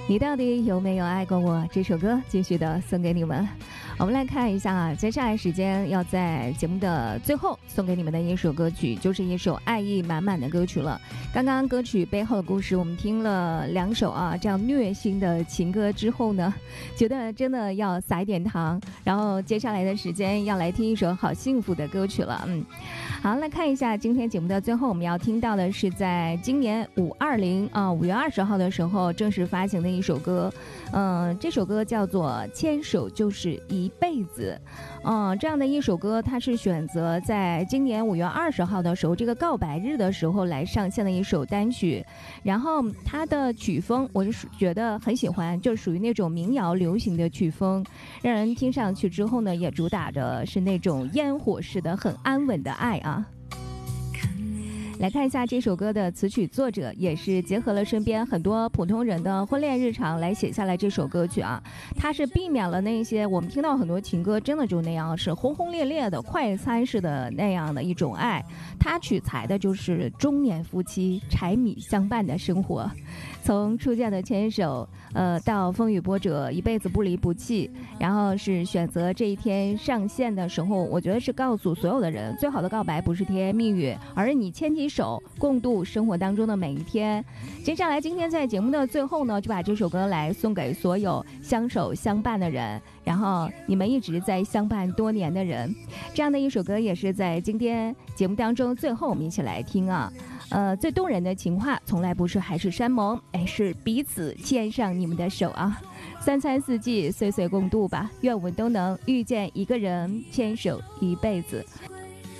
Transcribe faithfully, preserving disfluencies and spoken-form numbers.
你到底有没有爱过我？这首歌继续的送给你们。我们来看一下啊，接下来时间要在节目的最后送给你们的一首歌曲，就是一首爱意满满的歌曲了。刚刚歌曲背后的故事，我们听了两首啊这样虐心的情歌之后呢，觉得真的要撒一点糖，然后接下来的时间要来听一首好幸福的歌曲了。嗯，好，来看一下今天节目的最后，我们要听到的是在今年五二零啊五月二十号的时候正式发行的一首歌，嗯、呃，这首歌叫做《牵手就是一辈子》。嗯、呃，这样的一首歌，它是选择在今年五月二十号的时候，这个告白日的时候来上线的一首单曲。然后它的曲风，我就觉得很喜欢，就属于那种民谣流行的曲风，让人听上去之后呢，也主打的是那种烟火式的很安稳的爱啊。来看一下这首歌的词曲作者，也是结合了身边很多普通人的婚恋日常来写下来这首歌曲啊。它是避免了那些我们听到很多情歌真的就那样是轰轰烈烈的快餐式的那样的一种爱，它取材的就是中年夫妻柴米相伴的生活，从初见的牵手，呃，到风雨波折，一辈子不离不弃，然后是选择这一天上线的时候，我觉得是告诉所有的人，最好的告白不是甜言蜜语，而是你牵起手共度生活当中的每一天。接下来今天在节目的最后呢，就把这首歌来送给所有相守相伴的人，然后你们一直在相伴多年的人。这样的一首歌也是在今天节目当中最后我们一起来听啊。呃，最动人的情话从来不是海誓山盟，哎，是彼此牵上你们的手啊。三餐四季岁岁共度吧，愿我们都能遇见一个人，牵手一辈子。